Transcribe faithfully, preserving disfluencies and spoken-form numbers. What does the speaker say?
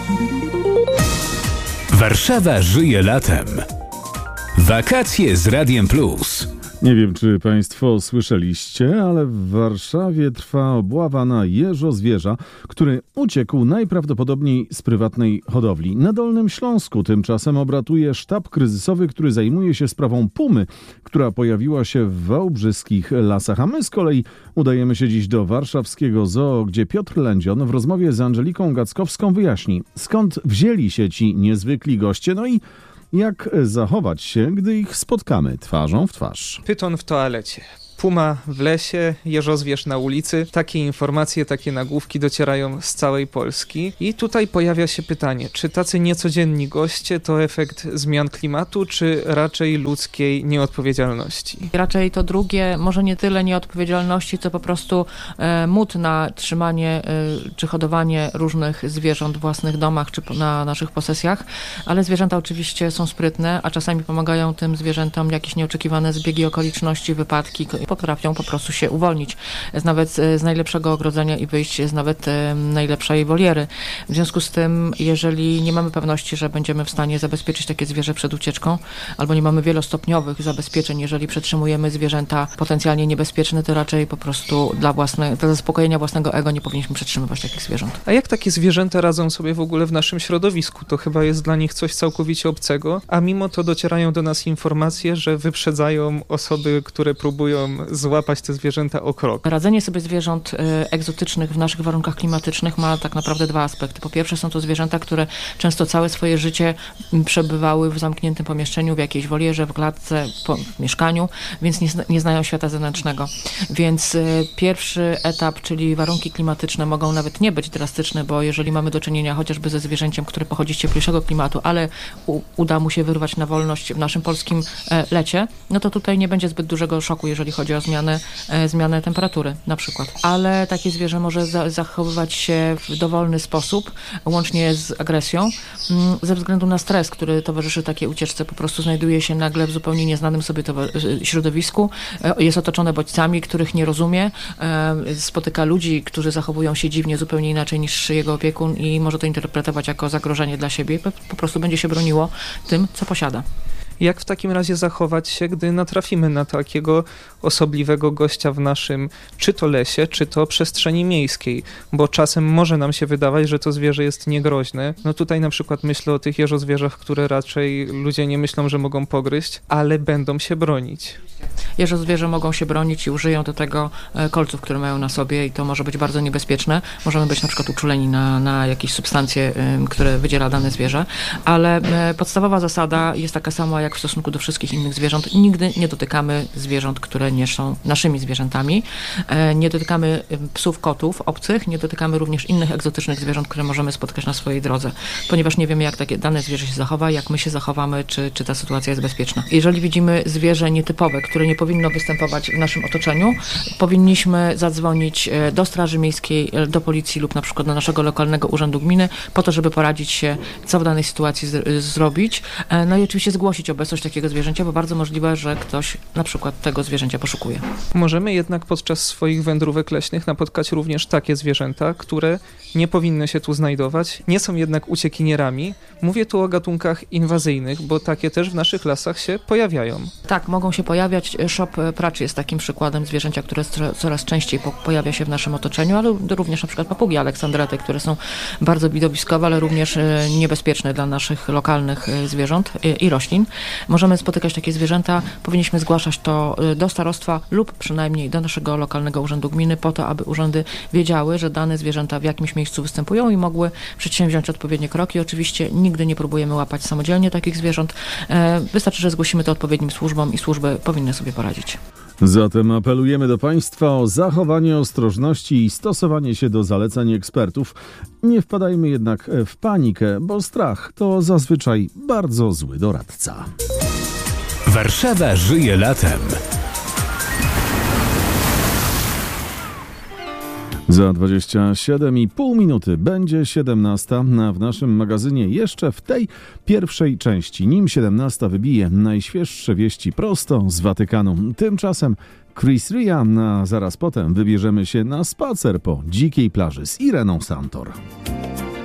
Warszawa żyje latem. Wakacje z Radiem Plus. Nie wiem, czy Państwo słyszeliście, ale w Warszawie trwa obława na jeżozwierza, który uciekł najprawdopodobniej z prywatnej hodowli. Na Dolnym Śląsku tymczasem obratuje sztab kryzysowy, który zajmuje się sprawą pumy, która pojawiła się w wałbrzyskich lasach. A my z kolei udajemy się dziś do warszawskiego zoo, gdzie Piotr Lędzion w rozmowie z Angeliką Gackowską wyjaśni, skąd wzięli się ci niezwykli goście, no i jak zachować się, gdy ich spotkamy twarzą w twarz. Pyton w toalecie, puma w lesie, jeżozwierz na ulicy. Takie informacje, takie nagłówki docierają z całej Polski. I tutaj pojawia się pytanie, czy tacy niecodzienni goście to efekt zmian klimatu, czy raczej ludzkiej nieodpowiedzialności? Raczej to drugie, może nie tyle nieodpowiedzialności, co po prostu e, mód na trzymanie e, czy hodowanie różnych zwierząt w własnych domach, czy na naszych posesjach, ale zwierzęta oczywiście są sprytne, a czasami pomagają tym zwierzętom jakieś nieoczekiwane zbiegi okoliczności, wypadki, potrafią po prostu się uwolnić z nawet z najlepszego ogrodzenia i wyjść z nawet najlepszej woliery. W związku z tym, jeżeli nie mamy pewności, że będziemy w stanie zabezpieczyć takie zwierzę przed ucieczką, albo nie mamy wielostopniowych zabezpieczeń, jeżeli przetrzymujemy zwierzęta potencjalnie niebezpieczne, to raczej po prostu dla, własne, dla zaspokojenia własnego ego nie powinniśmy przetrzymywać takich zwierząt. A jak takie zwierzęta radzą sobie w ogóle w naszym środowisku? To chyba jest dla nich coś całkowicie obcego, a mimo to docierają do nas informacje, że wyprzedzają osoby, które próbują złapać te zwierzęta o krok. Radzenie sobie zwierząt egzotycznych w naszych warunkach klimatycznych ma tak naprawdę dwa aspekty. Po pierwsze są to zwierzęta, które często całe swoje życie przebywały w zamkniętym pomieszczeniu, w jakiejś wolierze, w klatce, w mieszkaniu, więc nie, nie znają świata zewnętrznego. Więc pierwszy etap, czyli warunki klimatyczne mogą nawet nie być drastyczne, bo jeżeli mamy do czynienia chociażby ze zwierzęciem, które pochodzi z cieplejszego klimatu, ale u, uda mu się wyrwać na wolność w naszym polskim lecie, no to tutaj nie będzie zbyt dużego szoku, jeżeli chodzi o zmianę, e, zmianę temperatury na przykład. Ale takie zwierzę może za, zachowywać się w dowolny sposób, łącznie z agresją, m, ze względu na stres, który towarzyszy takiej ucieczce. Po prostu znajduje się nagle w zupełnie nieznanym sobie towar- środowisku, e, jest otoczone bodźcami, których nie rozumie, e, spotyka ludzi, którzy zachowują się dziwnie, zupełnie inaczej niż jego opiekun i może to interpretować jako zagrożenie dla siebie. Po, po prostu będzie się broniło tym, co posiada. Jak w takim razie zachować się, gdy natrafimy na takiego osobliwego gościa w naszym czy to lesie, czy to przestrzeni miejskiej? Bo czasem może nam się wydawać, że to zwierzę jest niegroźne. No tutaj na przykład myślę o tych jeżozwierzach, które raczej ludzie nie myślą, że mogą pogryźć, ale będą się bronić. Jeżozwierze mogą się bronić i użyją do tego kolców, które mają na sobie i to może być bardzo niebezpieczne. Możemy być na przykład uczuleni na, na jakieś substancje, które wydziela dane zwierzę, ale podstawowa zasada jest taka sama jak w stosunku do wszystkich innych zwierząt. Nigdy nie dotykamy zwierząt, które nie są naszymi zwierzętami. Nie dotykamy psów, kotów, obcych, nie dotykamy również innych egzotycznych zwierząt, które możemy spotkać na swojej drodze, ponieważ nie wiemy, jak takie dane zwierzę się zachowa, jak my się zachowamy, czy, czy ta sytuacja jest bezpieczna. Jeżeli widzimy zwierzę nietypowe, które nie powinno występować w naszym otoczeniu, powinniśmy zadzwonić do Straży Miejskiej, do policji lub na przykład do naszego lokalnego urzędu gminy po to, żeby poradzić się, co w danej sytuacji z- zrobić. No i oczywiście zgłosić obecność takiego zwierzęcia, bo bardzo możliwe, że ktoś na przykład tego zwierzęcia poszukuje. Możemy jednak podczas swoich wędrówek leśnych napotkać również takie zwierzęta, które nie powinny się tu znajdować, nie są jednak uciekinierami. Mówię tu o gatunkach inwazyjnych, bo takie też w naszych lasach się pojawiają. Tak, mogą się pojawiać. Szop praczy jest takim przykładem zwierzęcia, które coraz częściej po- pojawia się w naszym otoczeniu, ale również na przykład papugi aleksandryty, które są bardzo widowiskowe, ale również niebezpieczne dla naszych lokalnych zwierząt i roślin. Możemy spotykać takie zwierzęta, powinniśmy zgłaszać to do starostwa lub przynajmniej do naszego lokalnego urzędu gminy po to, aby urzędy wiedziały, że dane zwierzęta w jakimś miejscu występują i mogły przedsięwziąć odpowiednie kroki. Oczywiście nigdy nie próbujemy łapać samodzielnie takich zwierząt. Wystarczy, że zgłosimy to odpowiednim służbom i służby powinny sobie poradzić. Zatem apelujemy do Państwa o zachowanie ostrożności i stosowanie się do zaleceń ekspertów. Nie wpadajmy jednak w panikę, bo strach to zazwyczaj bardzo zły doradca. Warszawa żyje latem. Za dwadzieścia siedem i pół minuty będzie siedemnasta, a w naszym magazynie jeszcze w tej pierwszej części, nim siedemnasta wybije, najświeższe wieści prosto z Watykanu. Tymczasem Chris Ria, a zaraz potem wybierzemy się na spacer po dzikiej plaży z Ireną Santor.